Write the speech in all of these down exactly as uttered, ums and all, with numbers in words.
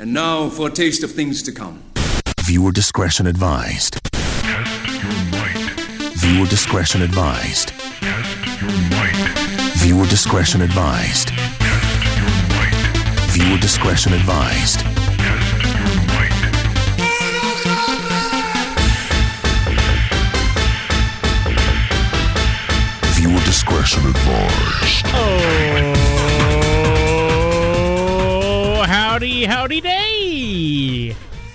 And now for a taste of things to come. Viewer discretion advised. Test your might. Viewer discretion advised. Test your might. Viewer discretion advised. Test your might. Viewer discretion advised. Test your might. Viewer discretion advised. Oh, howdy, howdy day.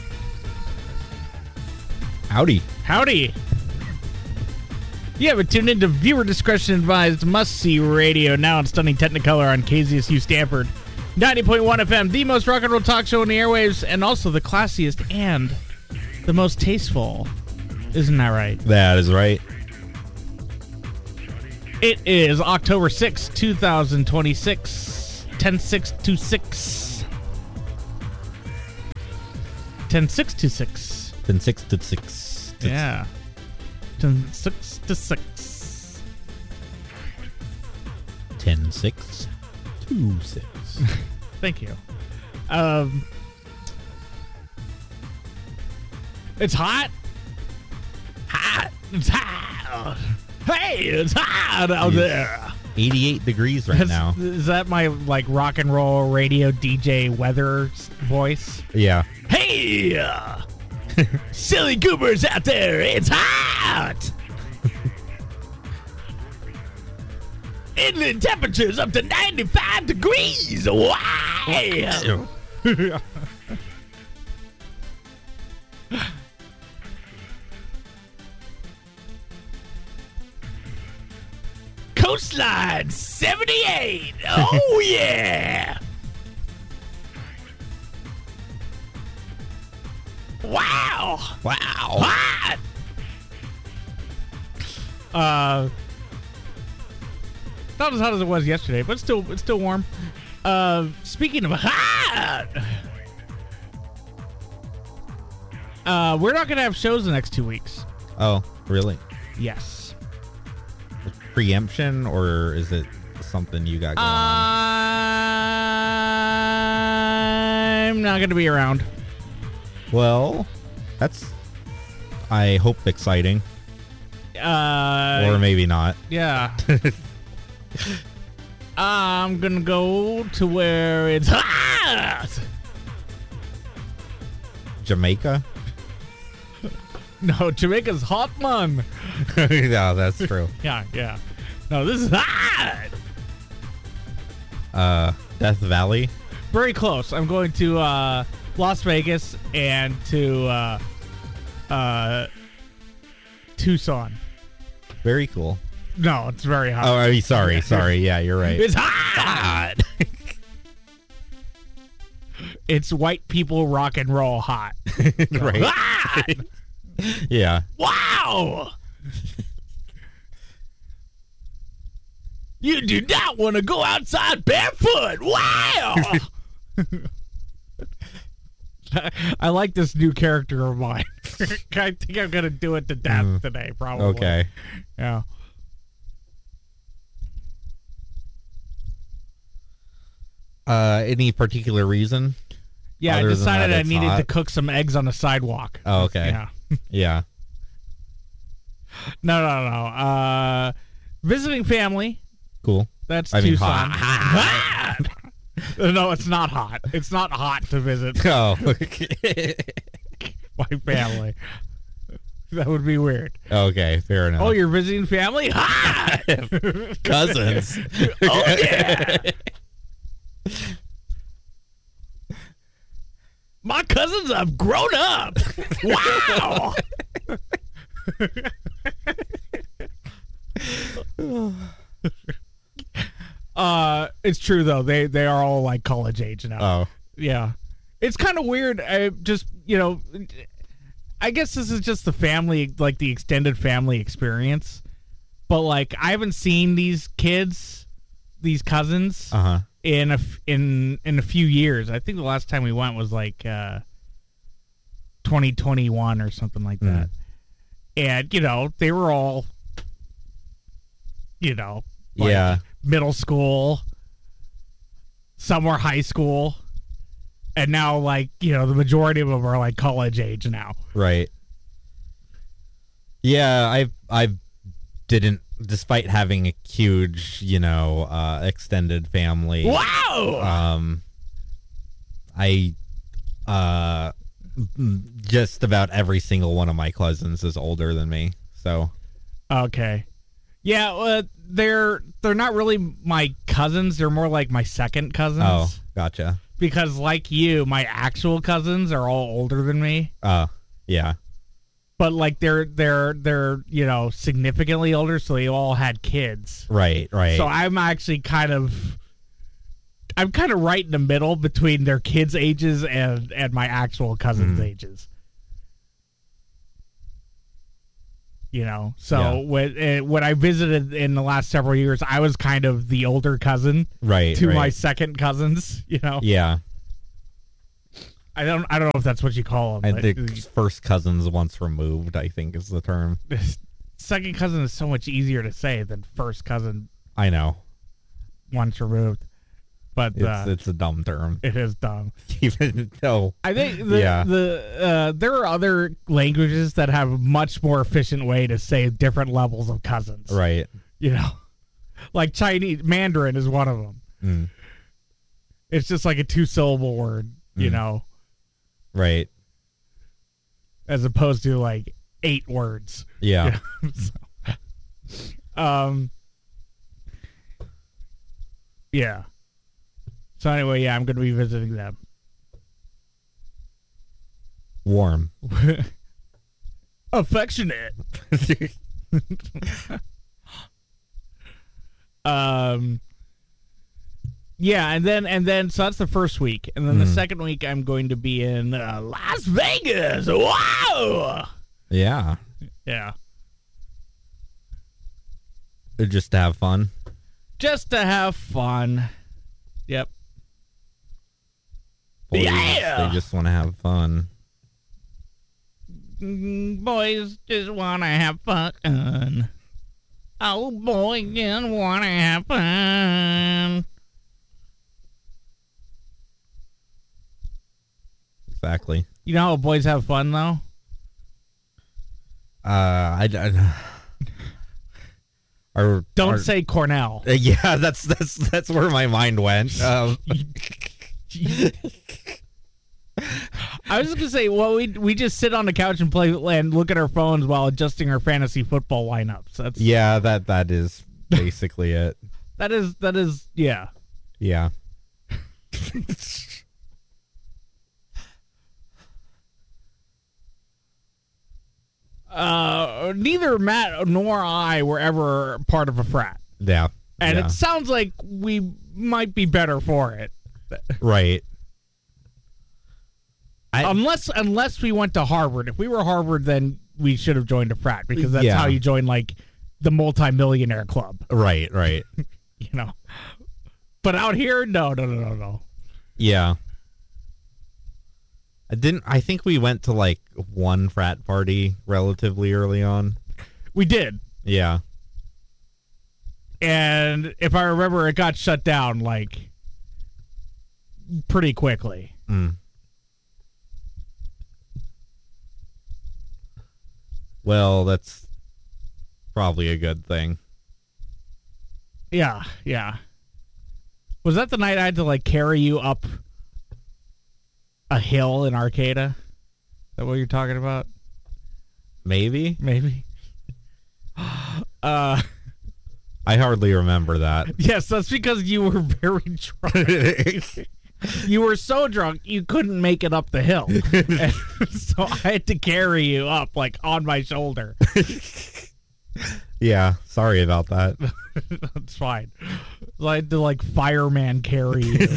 Howdy. Howdy. You haven't tuned into Viewer Discretion Advised Must-See Radio, now in stunning Technicolor on K Z S U Stanford. ninety point one F M, the most rock and roll talk show in the airwaves, and also the classiest and the most tasteful. Isn't that right? That is right. It is October sixth, twenty twenty-six, ten six twenty-six. ten six twenty-six. Then six to six. Yeah. ten six to six. Ten six two six. Thank you. Um, it's hot. Hot. It's hot. Hey, it's hot out there. eighty-eight degrees right Is- now. Is that my like rock and roll radio D J weather s- voice? Yeah. Hey, uh, silly goobers out there, it's hot. Inland temperatures up to ninety-five degrees. Wow. Coastline seventy-eight. Oh, yeah. Wow. Wow. Hot. Uh, not as hot as it was yesterday, but still, it's still warm. Uh, speaking of hot, uh, we're not gonna have shows the next two weeks. Oh, really? Yes. Preemption, or is it something you got going on? I'm not gonna be around. Well, that's, I hope, exciting. Uh, Or maybe not. yeah. I'm gonna go to where it's hot. Jamaica? No, Jamaica's hot, man. Yeah, that's true. Yeah, yeah. No, this is hot. Uh, Death Valley? Very close. I'm going to uh, Las Vegas and to uh, uh, Tucson. Very cool. No, it's very hot. Oh, I mean, sorry, sorry. Yeah, you're right. It's hot. It's white people rock and roll hot. Right. Hot. Yeah. Wow. You do not want to go outside barefoot. Wow. I like this new character of mine. I think I'm going to do it to death Mm. today, probably. Okay. Yeah. Uh, any particular reason? Yeah, Other I than decided that, I it's needed to hot? cook some eggs on the sidewalk. Oh, okay. Yeah. Yeah. No, no, no. Uh, visiting family. Cool. That's I mean, Tucson. hot. Hot. No, it's not hot. It's not hot to visit Oh, okay. my family. That would be weird. Okay, fair enough. Oh, you're visiting family? Hot! cousins. Oh, yeah! My cousins have grown up! Wow! uh, it's true, though. They, they are all, like, college age now. Oh, Yeah. It's kind of weird. I just, you know, I guess this is just the family, like the extended family experience. But like, I haven't seen these kids, these cousins, uh huh. in a f- in in a few years. I think the last time we went was like uh, twenty twenty-one or something like Mm. that. And you know, they were all, you know, like Yeah. middle school. Some were high school. And now, like, you know, the majority of them are like college age now. Right. Yeah, I I didn't, despite having a huge, you know, uh, extended family. Wow. Um, I, uh, just about every single one of my cousins is older than me. So. Okay. Yeah, uh, they're they're not really my cousins. They're more like my second cousins. Oh, gotcha. Because like you, my actual cousins are all older than me. Uh, yeah. But like they're they're they're you know significantly older, so they all had kids. Right, right. So I'm actually kind of I'm kind of right in the middle between their kids' ages and and my actual cousins' Mm. ages. You know, so Yeah. when uh, when I visited in the last several years, I was kind of the older cousin right, to right. my second cousins. You know, Yeah. I don't I don't know if that's what you call I them. think first cousins once removed, I think is the term. Second cousin is so much easier to say than first cousin I know. once removed. But It's uh, it's a dumb term. it is dumb. Even though I think the, Yeah. the uh, there are other languages that have a much more efficient way to say different levels of cousins. right. You know, like Chinese Mandarin is one of them. Mm. It's just like a two syllable word. You Mm. know, Right. as opposed to like eight words. Yeah. So, um. Yeah. So anyway, yeah, I'm going to be visiting them. Warm. Affectionate. um. Yeah, and then and then so that's the first week, and then the Mhm. second week I'm going to be in uh, Las Vegas. Wow. Yeah. Yeah. Just to have fun. Just to have fun. Yep. Boys, Yeah. They just want to have fun. Mm, Boys just want to have fun. Oh, boy, just want to have fun. Exactly. You know how boys have fun, though? Uh, I, I Our, Don't our- say Cornell. Uh, yeah, that's that's that's where my mind went. Um, I was just gonna say, well, we we just sit on the couch and play and look at our phones while adjusting our fantasy football lineups. That's yeah, that that is basically it. that is that is yeah. Yeah. Uh, neither Matt nor I were ever part of a frat, Yeah. and yeah. it sounds like we might be better for it. right. I, unless unless we went to Harvard. If we were Harvard, then we should have joined a frat because that's Yeah. how you join like the multimillionaire club, right, right. you know. But out here, no, no, no, no, no. Yeah. I didn't I think we went to like one frat party relatively early on. We did, Yeah. and if I remember, it got shut down like pretty quickly. Mm. Well, that's probably a good thing. Yeah, yeah. Was that the night I had to like carry you up a hill in Arcata? Is that what you're talking about? Maybe? Maybe. Uh, I hardly remember that. yes, that's because you were very drunk. You were so drunk you couldn't make it up the hill, and so I had to carry you up like on my shoulder. Yeah, sorry about that. That's fine. So I had to like fireman carry you.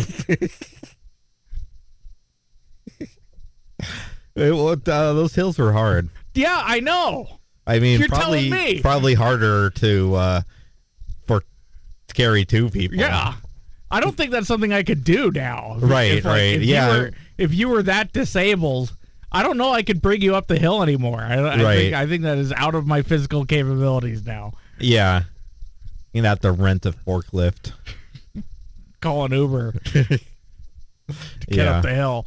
It- well, uh, those hills were hard. Yeah, I know. I mean, You're probably telling me. probably harder to uh, for to carry two people. Yeah. I don't think that's something I could do now. Right, If, like, right, if yeah. You were, if you were that disabled, I don't know I could bring you up the hill anymore. I, I Right. think I think that is out of my physical capabilities now. Yeah. You'd have to rent a forklift. Call an Uber. to get Yeah. up the hill.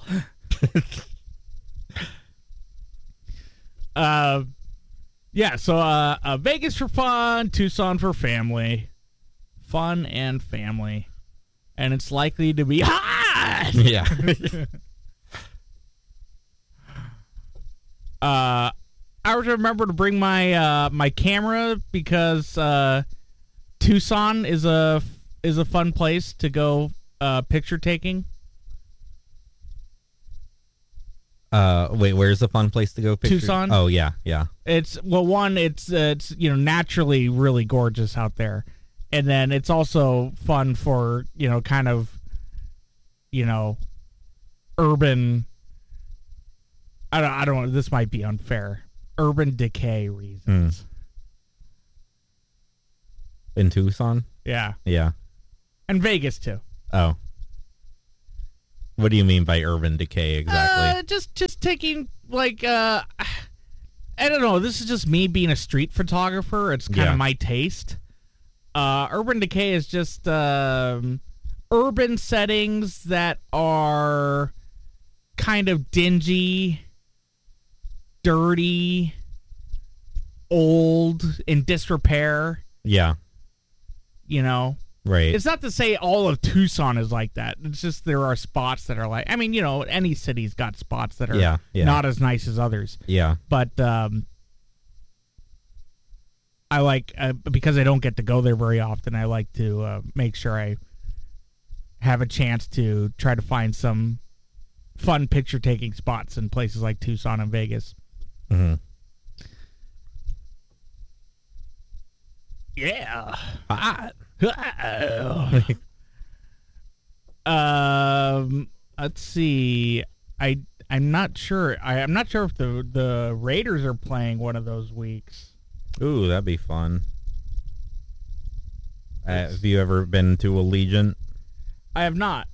uh, yeah. So uh, uh, Vegas for fun, Tucson for family, fun and family, and it's likely to be hot. Yeah. Uh, I was to remember to bring my uh, my camera because uh, Tucson is a is a fun place to go uh, picture taking. Uh, wait, where's the fun place to go? Picture? Tucson? Oh yeah, yeah. It's well, one, it's uh, it's you know naturally really gorgeous out there, and then it's also fun for you know kind of you know urban. I don't. I don't. This might be unfair. Urban decay reasons. In Tucson? Yeah, Yeah. and Vegas too. Oh. What do you mean by urban decay exactly? Uh, just just taking like uh, I don't know. This is just me being a street photographer. It's kind Yeah. of my taste. Uh, urban decay is just um, urban settings that are kind of dingy, dirty, old, in disrepair. yeah. You know, Right. it's not to say all of Tucson is like that. It's just there are spots that are like. I mean, you know, any city's got spots that are Yeah, yeah. not as nice as others. yeah. But um, I like uh, because I don't get to go there very often. I like to uh, make sure I have a chance to try to find some fun picture taking spots in places like Tucson and Vegas. Mhm. Yeah. Hot. um, let's see. I I'm not sure. I, I'm not sure if the the Raiders are playing one of those weeks. Ooh, that'd be fun. Uh, have you ever been to Allegiant? I have not.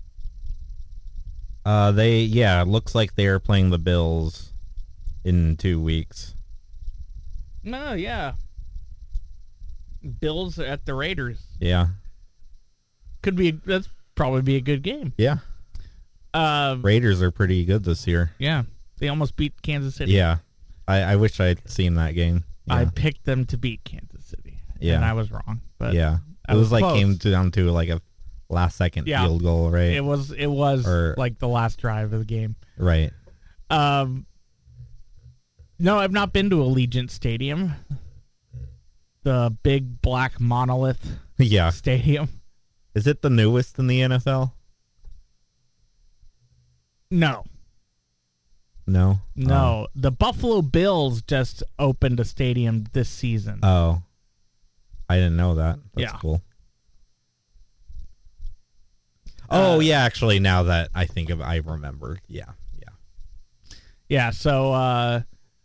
Uh, they yeah, it looks like they're playing the Bills in two weeks. No, yeah. Bills at the Raiders Yeah, could be. That's probably be a good game. yeah. Uh, Raiders are pretty good this year. yeah, they almost beat Kansas City. Yeah, I, I wish I'd seen that game. Yeah. I picked them to beat Kansas City. Yeah. and I was wrong. But yeah, I it was, was like close. came down to like a last second Yeah. field goal, right? it was it was Or- like the last drive of the game. right. Um, no, I've not been to Allegiant Stadium, the big black monolith Yeah. stadium. Is it the newest in the N F L? No, No. no, the Buffalo Bills just opened a stadium this season. Oh. Oh. I didn't know that. That's Yeah. cool. Oh Uh, yeah, actually, now that I think of, I remember. Yeah, yeah. Yeah, so uh,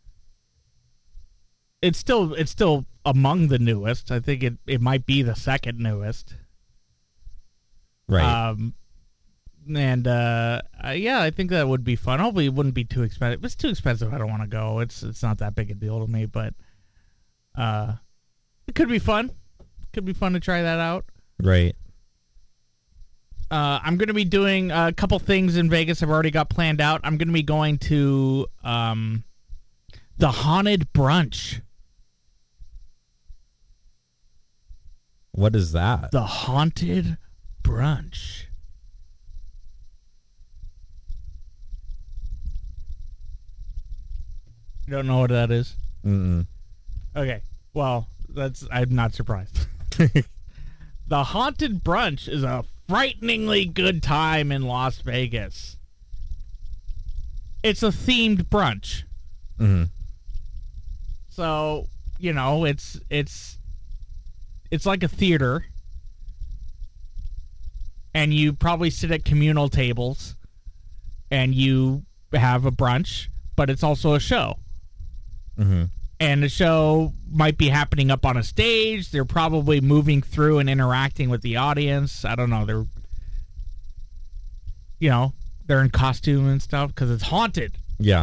it's still it's still among the newest. I think it, it might be the second newest. Right. Um, and uh, uh, yeah, I think that would be fun. Hopefully, it wouldn't be too expensive. If it's too expensive, I don't want to go. It's it's not that big a deal to me, but uh, it could be fun. Could be fun to try that out. right. Uh, I'm going to be doing a couple things in Vegas. I've already got planned out. I'm going to be going to um, the Haunted Brunch. What is that? The Haunted Brunch. You don't know what that is? Mm-mm. Okay. Well, that's I'm not surprised. The Haunted Brunch is a frighteningly good time in Las Vegas. It's a themed brunch. Mm-hmm. So, you know, it's it's it's like a theater. And you probably sit at communal tables and you have a brunch, but it's also a show. Mm-hmm. And the show might be happening up on a stage. They're probably moving through and interacting with the audience. I don't know. They're, you know, they're in costume and stuff because it's haunted, Yeah.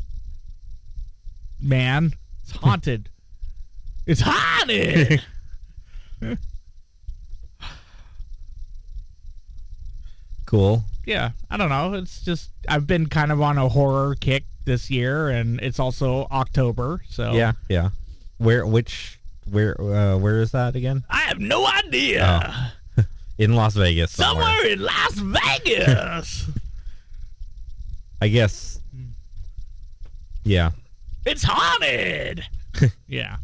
man. It's haunted. It's haunted. Cool. yeah, I don't know. It's just I've been kind of on a horror kick this year, and it's also October, so Yeah, yeah. Where, which, where, uh, where is that again? I have no idea. Oh. In Las Vegas. Somewhere. Somewhere in Las Vegas. I guess. Yeah. It's haunted. Yeah.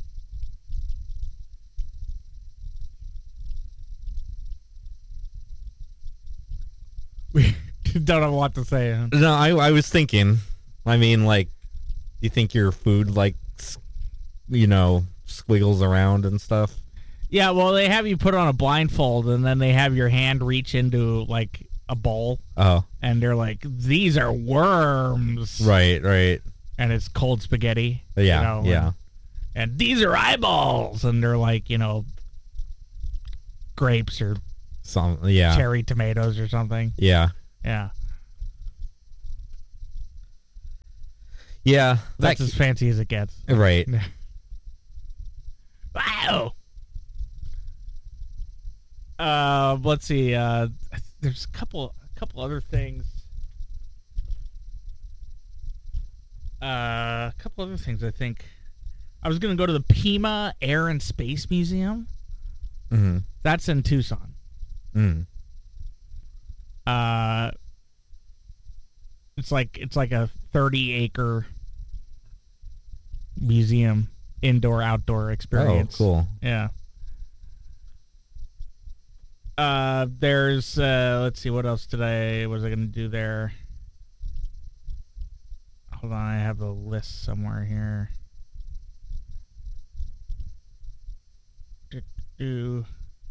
We don't have a lot to say. Huh? No, I, I was thinking. I mean, like, you think your food, like, s- you know, squiggles around and stuff? Yeah, well, they have you put on a blindfold, and then they have your hand reach into, like, a bowl, Oh, and they're like, these are worms. right, right. And it's cold spaghetti. Yeah, you know, yeah. And, and these are eyeballs, and they're like, you know, grapes or Some, yeah. cherry tomatoes or something. Yeah. Yeah. Yeah. That's that- as fancy as it gets. right. Wow. Uh, let's see. Uh, there's a couple, a couple other things. Uh, a couple other things. I think I was gonna go to the Pima Air and Space Museum. Mm-hmm. That's in Tucson. Mm. Uh, it's like it's like a thirty acre museum, indoor outdoor Oh, experience. cool. Yeah. Uh, there's uh, let's see, what else did I was I gonna do there? Hold on, I have a list somewhere here. Do, do.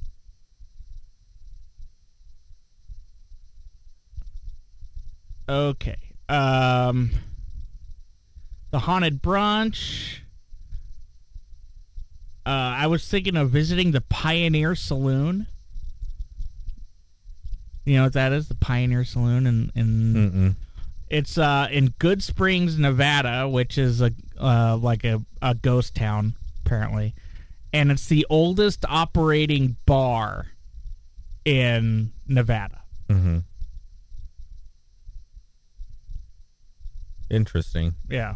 Okay. Um, the Haunted Brunch. Uh, I was thinking of visiting the Pioneer Saloon. You know what that is? The Pioneer Saloon in, in Mm-mm. it's uh in Good Springs, Nevada, which is a uh like a, a ghost town apparently, and it's the oldest operating bar in Nevada. Mm-hmm. Interesting. Yeah.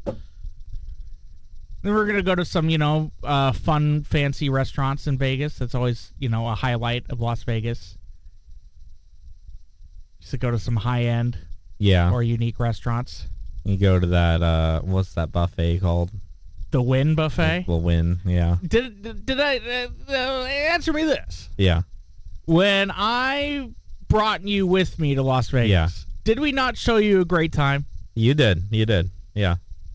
Then we're gonna go to some, you know, uh, fun, fancy restaurants in Vegas. That's always, you know, a highlight of Las Vegas. Just to go to some high end Yeah. or unique restaurants. You go to that, uh, what's that buffet called? The Wynn Buffet. Will win. Yeah. Did did, did I uh, uh, answer me this? Yeah. When I brought you with me to Las Vegas, Yeah. did we not show you a great time? You did. You did. Yeah.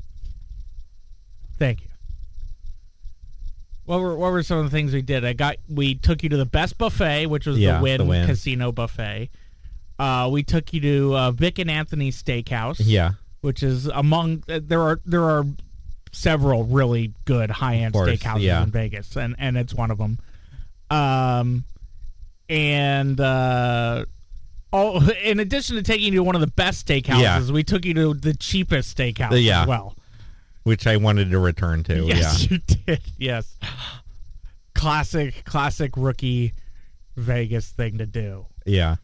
Thank you. What were what were some of the things we did? I got we took you to the best buffet, which was Yeah, the Wynn the Wynn. Casino Buffet. Uh, we took you to uh, Vic and Anthony's Steakhouse. Yeah. which is among uh, there are there are several really good high end Of course, steakhouses yeah. in Vegas, and and it's one of them. Um, and uh, oh, in addition to taking you to one of the best steakhouses, Yeah. we took you to the cheapest steakhouse Uh, yeah. as well. Which I wanted to return to. Yes, Yeah. you did. Yes, classic, classic rookie Vegas thing to do. Yeah.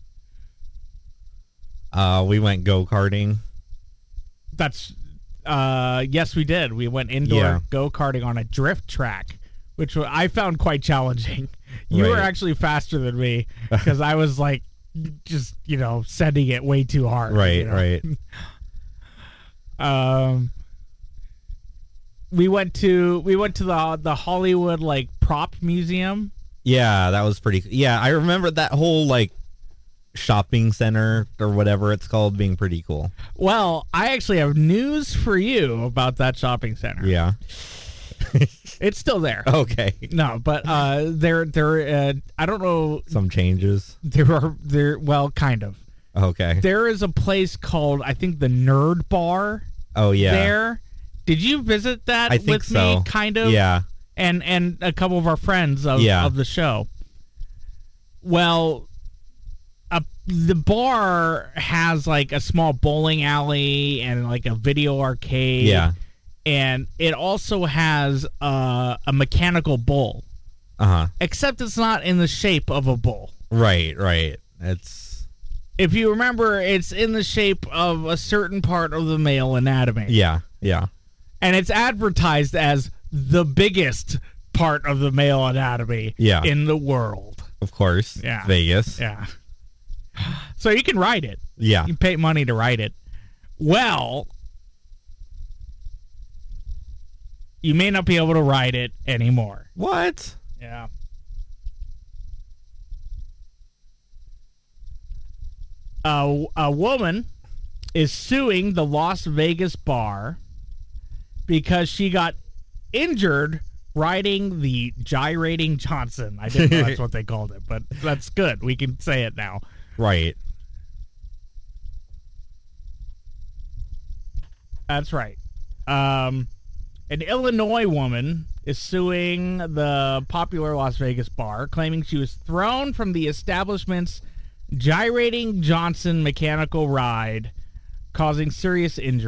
Uh, we went go-karting. That's uh, yes, we did. We went indoor Yeah. go karting on a drift track, which wa- I found quite challenging. You were Right. actually faster than me because I was like, just you know, sending it way too hard. Right, you know? right. Um, we went to we went to the the Hollywood like prop museum. Yeah, that was pretty. Yeah, I remember that whole like shopping center or whatever it's called being pretty cool. Well, I actually have news for you about that shopping center. Yeah. It's still there. Okay. No, but uh, there there uh, I don't know. Some changes. There are there well, kind of. Okay. There is a place called I think the Nerd Bar. Oh yeah. There. Did you visit that I think with so. me? Kind of. Yeah. And and a couple of our friends of Yeah. of the show. Well, a, the bar has like a small bowling alley and like a video arcade. Yeah. And it also has uh, a mechanical bull, Uh huh. except it's not in the shape of a bull. Right. Right. It's If you remember, it's in the shape of a certain part of the male anatomy. Yeah, yeah. And it's advertised as the biggest part of the male anatomy Yeah. in the world. Of course. Yeah. Vegas. Yeah. So you can write it. Yeah. You pay money to write it. Well, you may not be able to write it anymore. What? Yeah. A, a woman is suing the Las Vegas bar because she got injured riding the gyrating Johnson. I didn't know that's what they called it, but that's good. We can say it now. Right. That's right. Um, an Illinois woman is suing the popular Las Vegas bar, claiming she was thrown from the establishment's gyrating Johnson mechanical ride, causing serious injury.